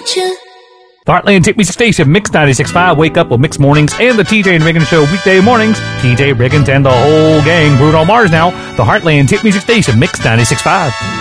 you. The Heartland Tip Music Station, Mix 96.5, Wake Up with Mix Mornings, and the TJ and Riggins Show weekday mornings. TJ Riggins and the whole gang, Bruno Mars now. The Heartland Tip Music Station, Mix 96.5.